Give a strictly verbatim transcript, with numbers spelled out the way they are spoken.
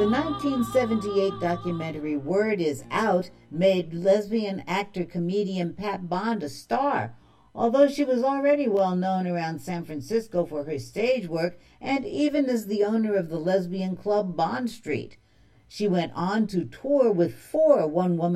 The nineteen seventy-eight documentary Word Is Out made lesbian actor-comedian Pat Bond a star, although she was already well known around San Francisco for her stage work and even as the owner of the lesbian club Bond Street. She went on to tour with four one-woman